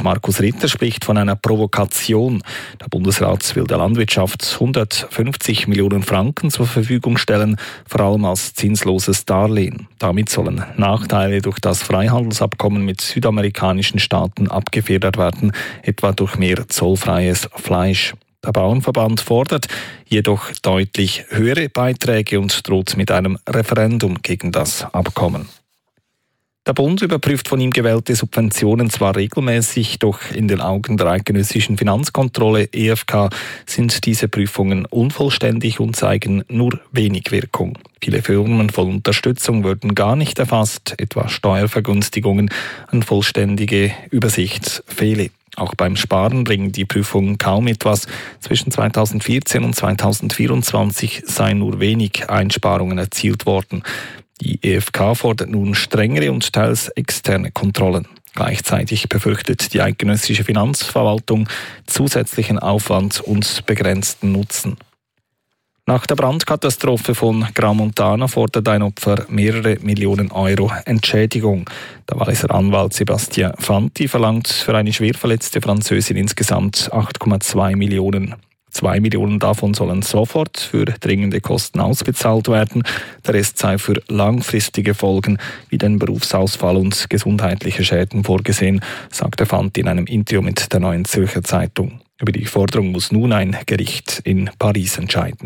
Markus Ritter spricht von einer Provokation. Der Bundesrat will der Landwirtschaft 150 Millionen Franken zur Verfügung stellen, vor allem als zinsloses Darlehen. Damit sollen Nachteile durch das Freihandelsabkommen mit südamerikanischen Staaten abgefedert werden, etwa durch mehr zollfreies Fleisch. Der Bauernverband fordert jedoch deutlich höhere Beiträge und droht mit einem Referendum gegen das Abkommen. Der Bund überprüft von ihm gewählte Subventionen zwar regelmäßig, doch in den Augen der eidgenössischen Finanzkontrolle EFK sind diese Prüfungen unvollständig und zeigen nur wenig Wirkung. Viele Firmen von Unterstützung würden gar nicht erfasst, etwa Steuervergünstigungen, eine vollständige Übersicht fehle. Auch beim Sparen bringen die Prüfungen kaum etwas. Zwischen 2014 und 2024 seien nur wenig Einsparungen erzielt worden. Die EFK fordert nun strengere und teils externe Kontrollen. Gleichzeitig befürchtet die eidgenössische Finanzverwaltung zusätzlichen Aufwand und begrenzten Nutzen. Nach der Brandkatastrophe von Gramontana fordert ein Opfer mehrere Millionen Euro Entschädigung. Der Walliser Anwalt Sébastien Fanti verlangt für eine schwer verletzte Französin insgesamt 8,2 Millionen. 2 Millionen davon sollen sofort für dringende Kosten ausbezahlt werden. Der Rest sei für langfristige Folgen wie den Berufsausfall und gesundheitliche Schäden vorgesehen, sagte Fanti in einem Interview mit der Neuen Zürcher Zeitung. Über die Forderung muss nun ein Gericht in Paris entscheiden.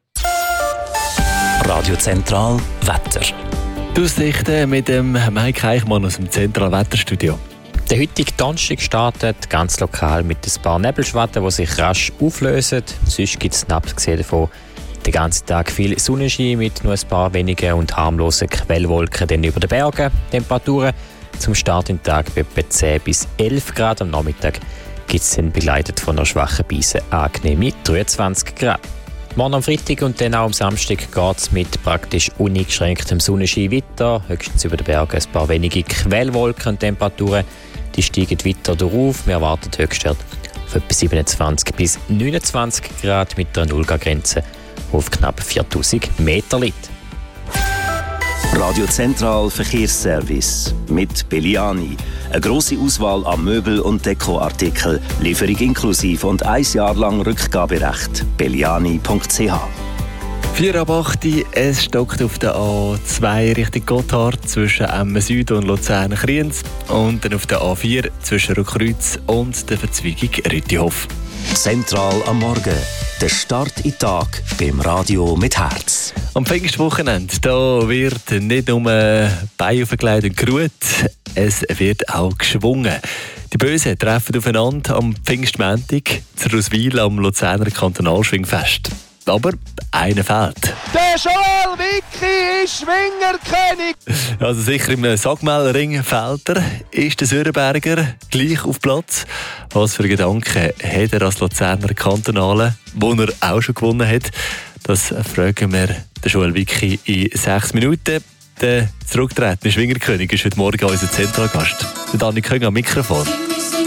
Radio Zentral Wetter. Die Aussichten mit dem Mike Eichmann aus dem Zentral Wetterstudio. Der heutige Donnerstag startet ganz lokal mit ein paar Nebelschwatten, die sich rasch auflösen. Sonst gibt es abgesehen davon den ganzen Tag viel Sonnenschein mit nur ein paar wenigen und harmlosen Quellwolken dann über den Bergen. Temperaturen zum Start im Tag bei etwa 10 bis 11 Grad. Am Nachmittag gibt es dann begleitet von einer schwachen Brise angenehme 23 Grad. Morgen am Freitag und dann auch am Samstag geht es mit praktisch uneingeschränktem Sonnenschein weiter. Höchstens über den Bergen ein paar wenige Quellwolken und Temperaturen. Die steigen weiter darauf. Wir erwarten Höchstwerte von etwa 27 bis 29 Grad mit einer Nullgrenze, die auf knapp 4000 Meter liegt. Radio Zentral Verkehrsservice mit Belliani. Eine grosse Auswahl an Möbel- und Dekoartikeln, Lieferung inklusive und 1 Jahr lang Rückgaberecht. belliani.ch. 4:08, es stockt auf der A2 Richtung Gotthard zwischen Emmen Süd und Luzern-Kriens und dann auf der A4 zwischen Rückkreuz und der Verzweigung Rüttihof. Zentral am Morgen. Der Start in den Tag beim Radio mit Herz. Am Pfingstwochenende da wird nicht nur Beine aufgelegt und geruht, es wird auch geschwungen. Die Bösen treffen aufeinander am Pfingstmontag zu Roswil am Luzerner Kantonalschwingfest. Aber einer fehlt. Der Joel Wicki ist Schwingerkönig! Also sicher im Sagmelring fehlt er. Ist der Sörenberger gleich auf Platz? Was für Gedanken hat er als Luzerner Kantonale, wo er auch schon gewonnen hat? Das fragen wir den Joel Wicki in 6 Minuten. Der zurückgetretene Schwingerkönig ist heute Morgen unser Zentralgast. Der Dani Köng am Mikrofon.